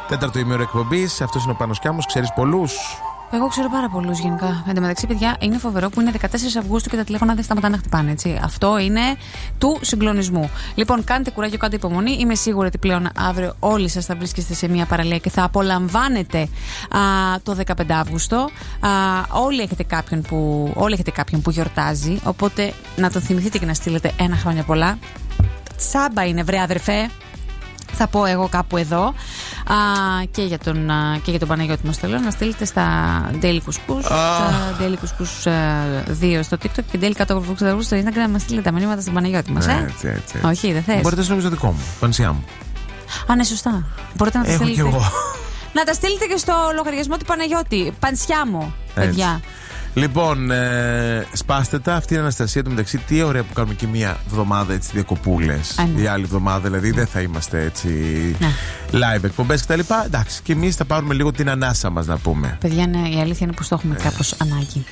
Τέταρτο ημίωρο εκπομπής. Αυτός είναι ο Πάνος Κιάμος. Ξέρεις πολλούς? Εγώ ξέρω πάρα πολλούς γενικά. Εν τω μεταξύ, παιδιά, είναι φοβερό που είναι 14 Αυγούστου και τα τηλέφωνα δεν σταματάνε να χτυπάνε. Έτσι. Αυτό είναι του συγκλονισμού. Λοιπόν, κάντε κουράγιο, κάντε υπομονή. Είμαι σίγουρη ότι πλέον αύριο όλοι σας θα βρίσκεστε σε μια παραλία και θα απολαμβάνετε το 15 Αύγουστο. Όλοι έχετε κάποιον που γιορτάζει. Οπότε να τον θυμηθείτε και να στείλετε ένα χρόνια πολλά. Τσάμπα είναι, βρε αδερφέ. Θα πω εγώ κάπου εδώ και για τον Παναγιώτη μας θέλω να στείλετε στα Daily Couscous, στα Daily Couscous 2 στο TikTok και Daily Couscous στο Instagram. Να στείλετε τα μηνύματα στον Παναγιώτη μας. Έτσι. Όχι, δεν θες? Μπορείτε να στείλετε στο δικό μου, το νησιά μου. Ναι, σωστά. Μπορείτε να τα στείλετε. Έχω κι εγώ. Να τα στείλετε και στο λογαριασμό του Παναγιώτη. Πανσιά μου, παιδιά. Λοιπόν, σπάστε τα. Αυτή είναι η Αναστασία του μεταξύ. Τι ωραία που κάνουμε και μία εβδομάδα έτσι διακοπούλες. Η άλλη εβδομάδα δηλαδή δεν θα είμαστε έτσι live εκπομπές κτλ. Εντάξει, και εμείς θα πάρουμε λίγο την ανάσα μας να πούμε. Παιδιά, ναι, η αλήθεια είναι πως το έχουμε κάπως ανάγκη.